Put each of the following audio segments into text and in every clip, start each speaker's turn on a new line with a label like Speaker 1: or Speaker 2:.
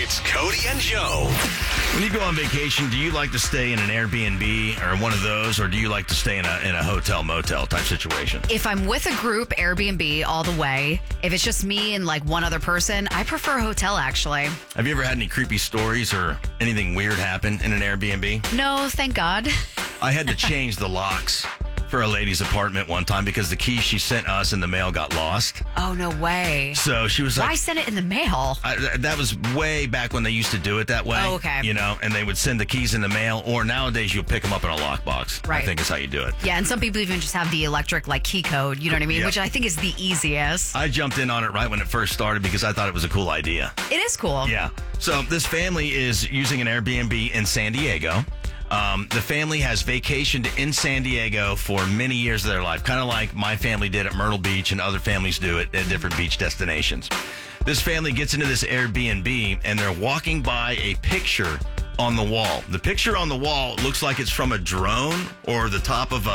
Speaker 1: It's Cody and Joe.
Speaker 2: When you go on vacation, do you like to stay in an Airbnb or one of those, or do you like to stay in a hotel motel type situation?
Speaker 3: If I'm with a group, Airbnb all the way. If it's just me and like one other person, I prefer a hotel actually.
Speaker 2: Have you ever had any creepy stories or anything weird happen in an Airbnb?
Speaker 3: No, thank God.
Speaker 2: I had to change the locks for a lady's apartment one time because the keys she sent us in the mail got lost.
Speaker 3: Oh, no way.
Speaker 2: So she was like,
Speaker 3: Why send it in the mail?
Speaker 2: that was way back when they used to do it that way.
Speaker 3: Oh, okay.
Speaker 2: You know, and they would send the keys in the mail, or nowadays you'll pick them up in a lockbox.
Speaker 3: Right.
Speaker 2: I think is how you do it.
Speaker 3: Yeah, and some people even just have the electric like key code, you know what I mean?
Speaker 2: Yep.
Speaker 3: Which I think is the easiest.
Speaker 2: I jumped in on it right when it first started because I thought it was a cool idea.
Speaker 3: It is cool.
Speaker 2: Yeah. So this family is using an Airbnb in San Diego. The family has vacationed in San Diego for many years of their life, kind of like my family did at Myrtle Beach and other families do it at different beach destinations. This family gets into this Airbnb and they're walking by a picture on the wall. The picture on the wall looks like it's from a drone or the top of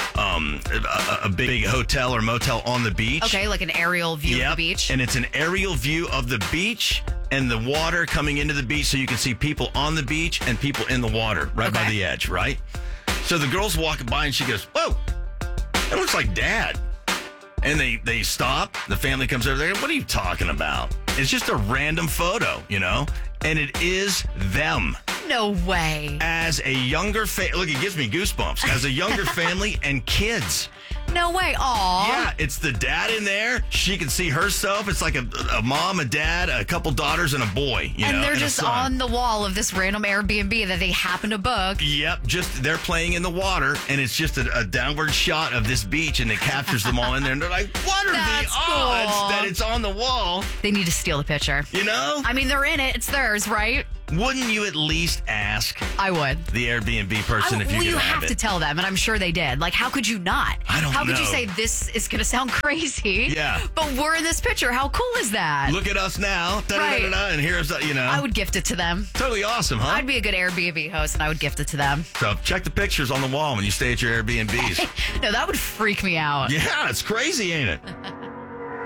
Speaker 2: a big hotel or motel on the beach.
Speaker 3: Okay, like an aerial view of the beach.
Speaker 2: And it's an aerial view of the beach and the water coming into the beach so you can see people on the beach and people in the water right by the edge, right? So the girl's walking by and she goes, whoa, that looks like Dad. And they stop. The family comes over there. What are you talking about? It's just a random photo, you know? And it is them.
Speaker 3: No way.
Speaker 2: As a younger look, it gives me goosebumps. As a younger family and kids.
Speaker 3: No way. Aw.
Speaker 2: Yeah, it's the dad in there. She can see herself. It's like a mom, a dad, a couple daughters, and a boy.
Speaker 3: And they're
Speaker 2: and
Speaker 3: just on the wall of this random Airbnb that they happen to book.
Speaker 2: Yep, just they're playing in the water, and it's just a downward shot of this beach, and it captures them all in there. And they're like, what are
Speaker 3: That's
Speaker 2: the odds
Speaker 3: cool.
Speaker 2: that it's on the wall?
Speaker 3: They need to steal the picture.
Speaker 2: You know?
Speaker 3: I mean, they're in it. It's theirs, right?
Speaker 2: Wouldn't you at least ask
Speaker 3: I would.
Speaker 2: the Airbnb person if you
Speaker 3: well,
Speaker 2: could
Speaker 3: you
Speaker 2: have
Speaker 3: have
Speaker 2: it?
Speaker 3: to tell them, and I'm sure they did. Like, how could you not?
Speaker 2: I don't
Speaker 3: How could
Speaker 2: know.
Speaker 3: you say this is going to sound crazy?
Speaker 2: Yeah.
Speaker 3: But we're in this picture. How cool is that?
Speaker 2: Look at us now.
Speaker 3: Right.
Speaker 2: And here's,
Speaker 3: I would gift it to them.
Speaker 2: Totally awesome, huh?
Speaker 3: I'd be a good Airbnb host, and I would gift it to them.
Speaker 2: So check the pictures on the wall when you stay at your Airbnbs.
Speaker 3: No, that would freak me out.
Speaker 2: Yeah, it's crazy, ain't it?